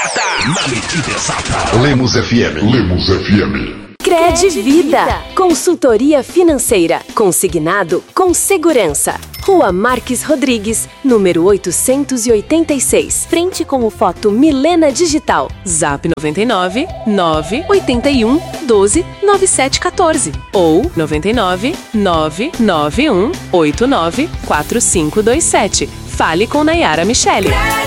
exata. Na medida exata. Lemos FM. Lemos FM. Cred Vida. Consultoria financeira. Consignado com segurança. Rua Marques Rodrigues, número 886. Frente com o Foto Milena Digital. Zap 99 981 12 9714 ou 99 991 89 4527. Fale com Nayara Michele.